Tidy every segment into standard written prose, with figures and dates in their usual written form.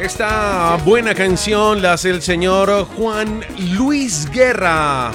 Esta buena canción la hace el señor Juan Luis Guerra.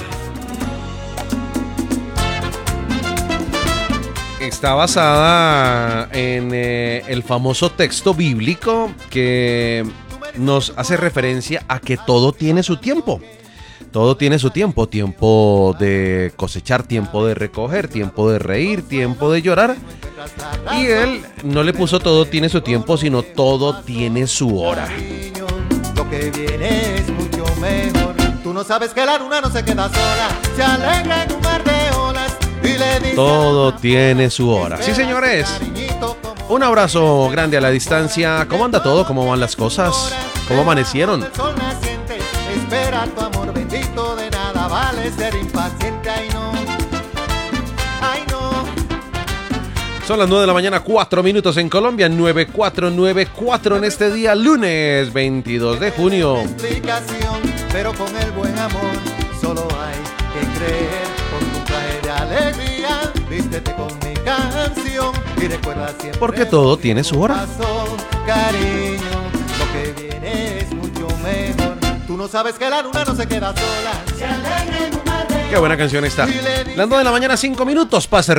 Está basada en el famoso texto bíblico que nos hace referencia a que todo tiene su tiempo. Todo tiene su tiempo. Tiempo de cosechar, tiempo de recoger, tiempo de reír, tiempo de llorar. Y él no le puso todo tiene su tiempo, sino todo tiene su hora. Lo que viene es mucho mejor. Tú no sabes que la luna no se queda sola. Se alegra en un mar de olas. Todo tiene su hora. Sí, señores. Un abrazo grande a la distancia. ¿Cómo anda todo? ¿Cómo van las cosas? ¿Cómo amanecieron? Espera tu amor bendito, de nada vale ser impaciente. Ay no, ay no. Son las 9 de la mañana, 4 minutos en Colombia, 9494 en este día, lunes 22 de junio. Explicación, pero con el buen amor solo hay que creer. De alegría, vístete con mi canción y recuerda siempre. Porque todo tiene su hora. Cariño, lo que viene es mucho mejor. Tú no sabes que la luna no se queda sola. Se alegra en un mar de... Qué buena canción está. Las 9 de la mañana, 5 minutos. Pase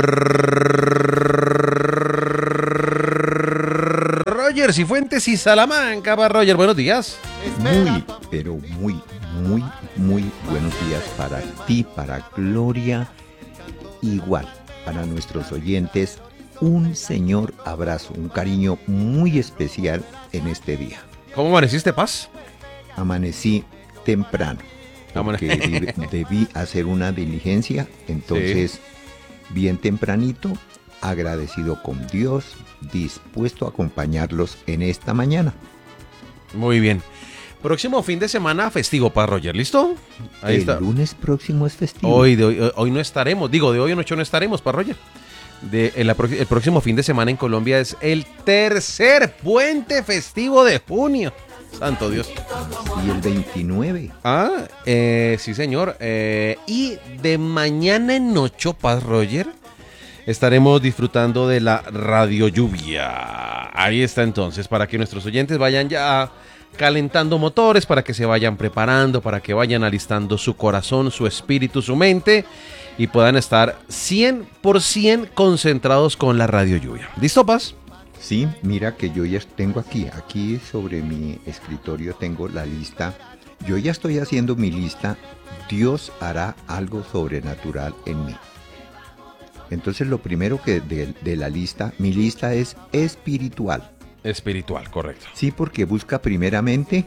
Roger Cifuentes y Salamanca. Va Roger, buenos días. Muy, pero muy buenos días para ti, para Gloria. Igual, para nuestros oyentes, un señor abrazo, un cariño muy especial en este día. ¿Cómo amaneciste, Paz? Amanecí temprano, porque debí hacer una diligencia, entonces sí. Bien tempranito, agradecido con Dios, dispuesto a acompañarlos en esta mañana. Muy bien. Próximo fin de semana festivo para Roger, ¿listo? Ahí está. El lunes próximo es festivo. Hoy no estaremos, de hoy en 8 no estaremos para Roger. El próximo fin de semana en Colombia es el tercer puente festivo de junio. Santo Dios. Y el 29. Sí señor. Y de mañana en 8 para Roger estaremos disfrutando de la radio lluvia. Ahí está entonces, para que nuestros oyentes vayan ya calentando motores, para que se vayan preparando, para que vayan alistando su corazón, su espíritu, su mente y puedan estar 100% concentrados con la radio lluvia. ¿Listo, Paz? Sí, mira que yo ya tengo aquí sobre mi escritorio tengo la lista. Yo ya estoy haciendo mi lista. Dios hará algo sobrenatural en mí. Entonces lo primero que de la lista, mi lista es espiritual. Espiritual, correcto. Sí, porque busca primeramente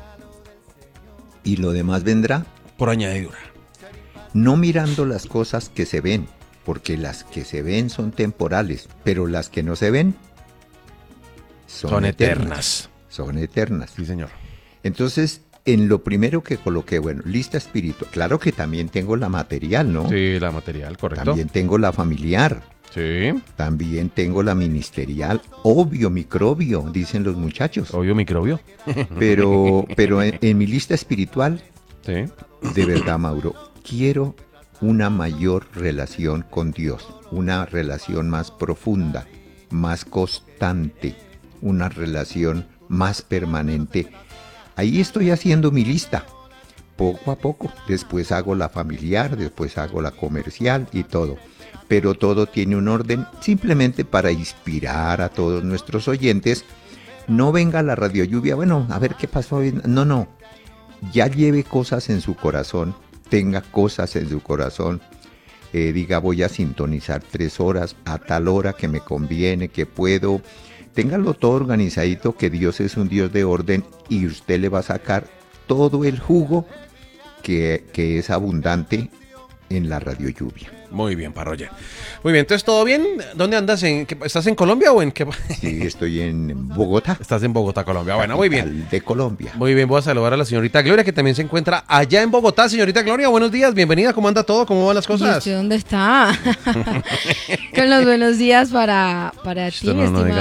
y lo demás vendrá por añadidura. No mirando las cosas que se ven, porque las que se ven son temporales, pero las que no se ven son eternas. Son eternas. Sí, señor. Entonces, en lo primero que coloqué, bueno, lista espiritual. Claro que también tengo la material, ¿no? Sí, la material, correcto. También tengo la familiar. Sí. También tengo la ministerial, obvio microbio, dicen los muchachos. Obvio microbio. Pero en mi lista espiritual, sí. De verdad, Mauro, quiero una mayor relación con Dios, una relación más profunda, más constante, una relación más permanente. Ahí estoy haciendo mi lista, poco a poco. Después hago la familiar, después hago la comercial y todo. Pero todo tiene un orden, simplemente para inspirar a todos nuestros oyentes. No venga la radio lluvia, bueno, a ver qué pasó hoy. No, ya lleve cosas en su corazón, tenga cosas en su corazón. Diga, voy a sintonizar 3 horas, a tal hora que me conviene, que puedo. Téngalo todo organizadito, que Dios es un Dios de orden y usted le va a sacar todo el jugo que es abundante en la radio lluvia. Muy bien, Parroya. Muy bien, entonces, ¿todo bien? ¿Dónde andas? ¿Estás en Colombia o en qué? Sí, estoy en Bogotá. Estás en Bogotá, Colombia. Bueno, muy bien. De Colombia. Muy bien, voy a saludar a la señorita Gloria, que también se encuentra allá en Bogotá. Señorita Gloria, buenos días, bienvenida. ¿Cómo anda todo? ¿Cómo van las cosas? ¿Y usted dónde está? Con los buenos días para ti,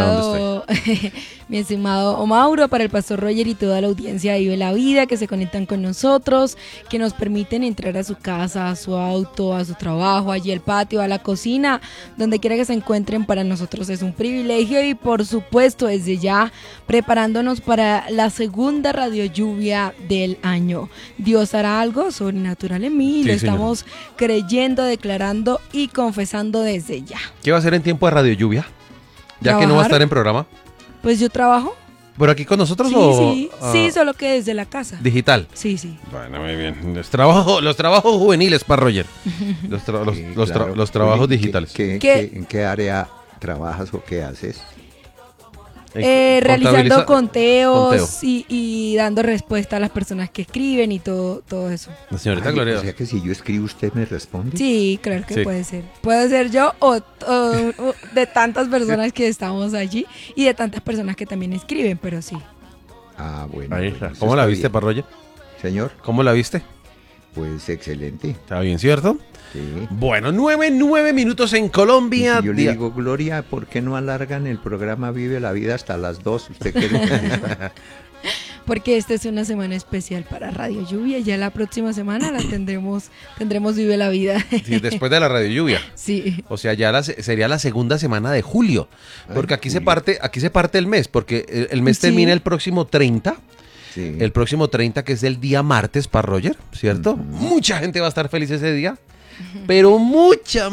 mi estimado Mauro, para el pastor Roger y toda la audiencia de Vive la Vida, que se conectan con nosotros, que nos permiten entrar a su casa, a su auto, a su trabajo, a allí al patio, a la cocina, donde quiera que se encuentren, para nosotros es un privilegio y por supuesto desde ya preparándonos para la segunda Radio Lluvia del año. Dios hará algo sobrenatural en mí y lo estamos creyendo, declarando y confesando desde ya. ¿Qué va a hacer en tiempo de Radio Lluvia? Ya que no va a estar en programa. Pues yo trabajo. ¿Pero aquí con nosotros sí, o...? Sí, solo que desde la casa. ¿Digital? Sí, sí. Bueno, muy bien. Los trabajos juveniles para Roger. Los trabajos digitales. ¿En qué área trabajas o qué haces? Realizando conteos y dando respuesta a las personas que escriben y todo eso. La señorita Gloria. O sea que si yo escribo, ¿usted me responde? Sí, claro que puede ser. Puede ser yo o de tantas personas que estamos allí y de tantas personas que también escriben, pero sí. Ah, bueno. Ahí está. ¿Cómo la viste, Parroyer? Señor. ¿Cómo la viste? Pues excelente. Está bien, ¿cierto? Sí. Bueno, 9 minutos en Colombia. Y si yo le digo, Gloria, ¿por qué no alargan el programa Vive la Vida hasta las 2? ¿Usted qué le Porque esta es una semana especial para Radio Lluvia. Ya la próxima semana tendremos Vive la Vida. Sí, después de la Radio Lluvia. Sí. O sea, ya sería la segunda semana de julio. Porque aquí se parte el mes, porque el mes termina el próximo 30. Sí. El próximo 30, que es el día martes para Roger, ¿cierto? Mucha gente va a estar feliz ese día. Pero mucha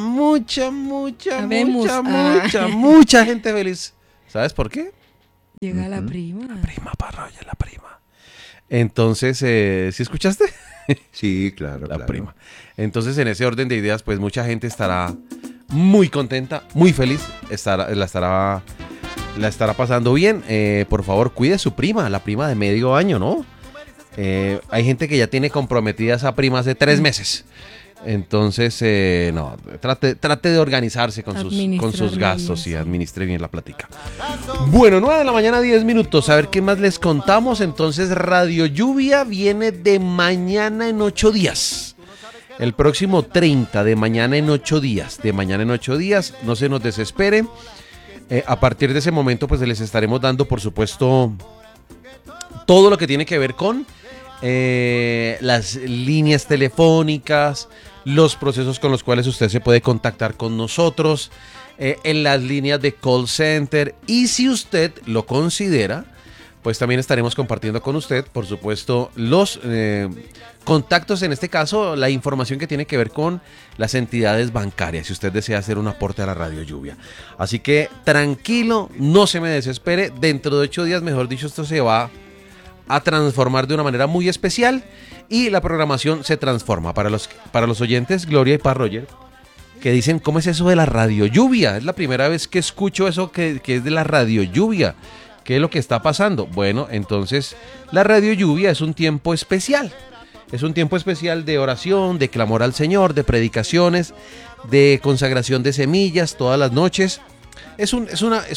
gente feliz. ¿Sabes por qué? Llega la prima. La prima, para Roger, la prima. Entonces, ¿sí escuchaste? Sí, claro. La prima. Entonces, en ese orden de ideas, pues mucha gente estará muy contenta, muy feliz. La estará pasando bien. Por favor, cuide a su prima, la prima de medio año, ¿no? Hay gente que ya tiene comprometidas a primas de 3 meses. Entonces, no, trate de organizarse con sus gastos y administre bien la plática. Bueno, 9 de la mañana, 10 minutos. A ver qué más les contamos. Entonces, Radio Lluvia viene de mañana en 8 días. El próximo 30, de mañana en 8 días. No se nos desesperen. A partir de ese momento, pues les estaremos dando, por supuesto, todo lo que tiene que ver con las líneas telefónicas, los procesos con los cuales usted se puede contactar con nosotros, en las líneas de call center, y si usted lo considera, pues también estaremos compartiendo con usted, por supuesto, los contactos, en este caso, la información que tiene que ver con las entidades bancarias, si usted desea hacer un aporte a la Radio Lluvia. Así que tranquilo, no se me desespere, dentro de 8 días, mejor dicho, esto se va a transformar de una manera muy especial y la programación se transforma. Para los oyentes, Gloria y Roger, que dicen, ¿cómo es eso de la Radio Lluvia? Es la primera vez que escucho eso que es de la Radio Lluvia. ¿Qué es lo que está pasando? Bueno, entonces la Radio Lluvia es un tiempo especial. Es un tiempo especial de oración, de clamor al Señor, de predicaciones, de consagración de semillas todas las noches. Es un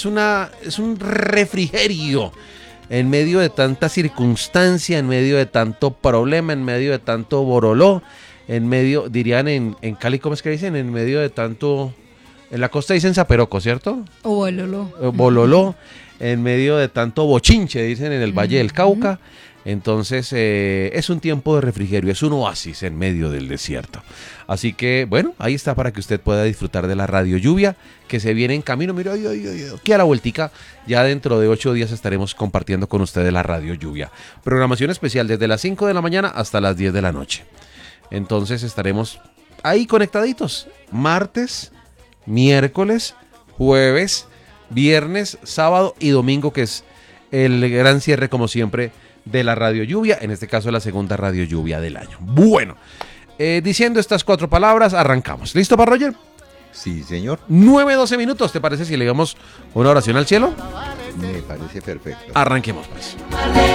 refrigerio en medio de tanta circunstancia, en medio de tanto problema, en medio de tanto boroló, en medio, dirían en Cali, ¿cómo es que dicen? En medio de tanto, en la costa dicen zaperoco, ¿cierto? O bololó. Bololó, en medio de tanto bochinche, dicen en el Valle del Cauca. Entonces es un tiempo de refrigerio, es un oasis en medio del desierto. Así que bueno, ahí está para que usted pueda disfrutar de la Radio Lluvia, que se viene en camino. Mira, aquí a la vueltica, ya dentro de 8 días estaremos compartiendo con ustedes la Radio Lluvia. Programación especial desde las 5 de la mañana hasta las 10 de la noche. Entonces estaremos ahí conectaditos, martes, miércoles, jueves, viernes, sábado y domingo, que es el gran cierre, como siempre, de la Radio Lluvia, en este caso la segunda Radio Lluvia del año. Bueno, diciendo estas 4 palabras, arrancamos. ¿Listo, para Roger? Sí, señor. 9-12 minutos, ¿te parece si le damos una oración al cielo? Me parece perfecto. Arranquemos, pues.